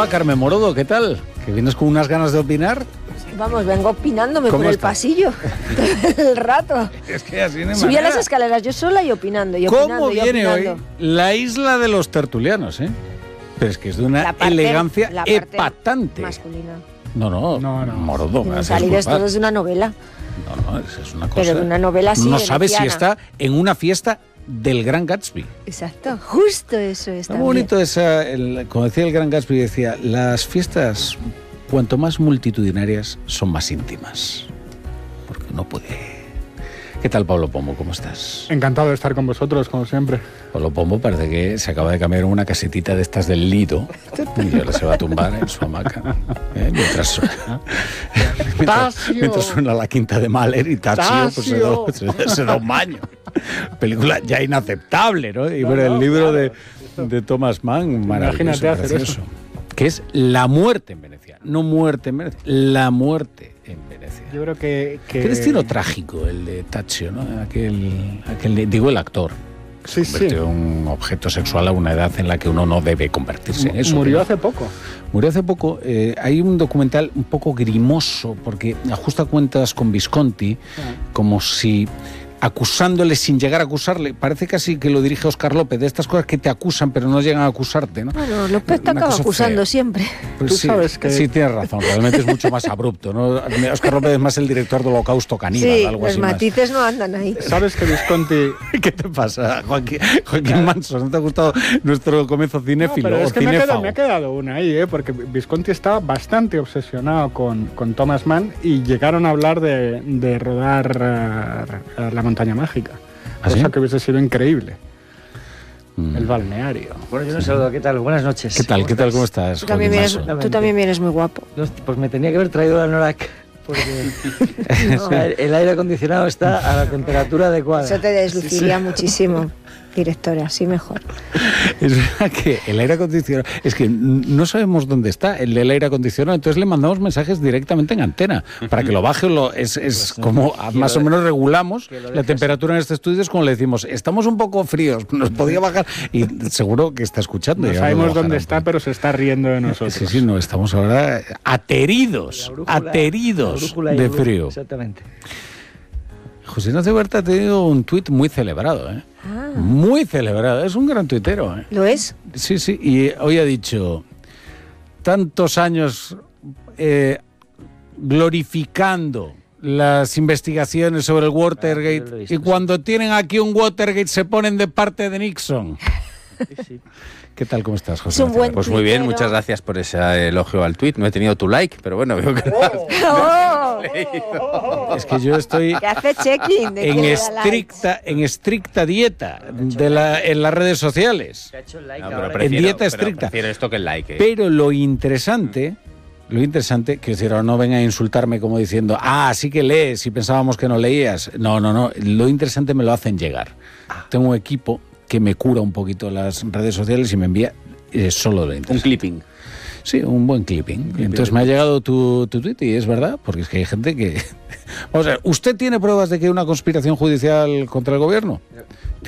Hola, Carmen Morodo, ¿qué tal? ¿Que vienes con unas ganas de opinar? Vamos, vengo opinándome por el pasillo todo el rato. Es que así no hay Subí a manera. las escaleras yo sola y opinando, ¿Cómo viene hoy la isla de los tertulianos, Pero es que es de una elegancia epatante. Masculina. No, Morodo. No salir esto es de una novela. No, es una cosa. Pero de una novela así. No sabes si está en una fiesta del Gran Gatsby. Exacto, justo eso está. Muy bonito esa, como decía el Gran Gatsby, decía, las fiestas, cuanto más multitudinarias, son más íntimas. Porque no puede. ¿Qué tal, Pablo Pombo? ¿Cómo estás? Encantado de estar con vosotros, como siempre. Pablo Pombo parece que se acaba de cambiar una casetita de estas del Lido y ahora se va a tumbar en su hamaca. Mientras suena la quinta de Mahler y Tazio pues se da un baño. Película ya inaceptable, ¿no? Y bueno, el libro de Thomas Mann, maravilloso. Imagínate hacer eso. Que es La muerte en Venecia. No muerte en Venecia, La muerte en Venecia. Yo creo que... Qué destino trágico el de Tazio, ¿no? Digo, el actor. Sí, convirtió en un objeto sexual a una edad en la que uno no debe convertirse en eso. Murió hace poco. Murió hace poco. Hay un documental un poco grimoso porque ajusta cuentas con Visconti como si acusándole sin llegar a acusarle. Parece casi que lo dirige Óscar López, de estas cosas que te acusan pero no llegan a acusarte, ¿no? Bueno, López te acaba acusando siempre. Pues tú sí, sabes que... Sí, tienes razón, realmente es mucho más abrupto, ¿no? Óscar López es más el director del Holocausto Caníbal, sí, algo los así matices más. no andan ahí. ¿Sabes que Visconti... ¿Qué te pasa, Joaquín Manso? ¿No te ha gustado nuestro comienzo cinéfilo? No, pero es que cinéfago? me ha quedado una ahí, porque Visconti estaba bastante obsesionado con Thomas Mann y llegaron a hablar de rodar La montaña mágica. ¿Ah, sí? Cosa que hubiese sido increíble. El balneario. Bueno, yo no saludo. ¿Qué tal? Buenas noches. ¿Qué tal? ¿Cómo estás, Tú también vienes muy guapo. Pues me tenía que haber traído la Norak, porque el aire acondicionado está a la temperatura adecuada. Eso te desluciría muchísimo, directora, así mejor. Es verdad que el aire acondicionado... Es que no sabemos dónde está el del aire acondicionado, entonces le mandamos mensajes directamente en antena para que lo baje. Es como más o menos regulamos la temperatura en este estudio, es como le decimos, estamos un poco fríos, nos podía bajar, y seguro que está escuchando. No sabemos dónde está, pero se está riendo de nosotros. Sí, no, estamos ahora ateridos de frío. Exactamente. José Ignacio Huerta ha tenido un tuit muy celebrado, Muy celebrado, es un gran tuitero, ¿Lo es? Sí, y hoy ha dicho, tantos años glorificando las investigaciones sobre el Watergate, y cuando tienen aquí un Watergate se ponen de parte de Nixon. Sí. ¿Qué tal? ¿Cómo estás, José? Pues muy bien, muchas gracias por ese elogio al tuit. No he tenido tu like, pero bueno, veo que Es que yo estoy que hace check-in en estricta dieta en las redes sociales. En dieta estricta. Prefiero esto que el like. Pero lo interesante, quiero decir, ahora no venga a insultarme como diciendo, sí que lees y pensábamos que no leías. No, lo interesante me lo hacen llegar. Tengo un equipo que me cura un poquito las redes sociales y me envía solo lo interesante. Un clipping. Sí, un buen clipping. Entonces me ha llegado tu tweet y es verdad, porque es que hay gente que... Vamos a ver, ¿usted tiene pruebas de que hay una conspiración judicial contra el gobierno?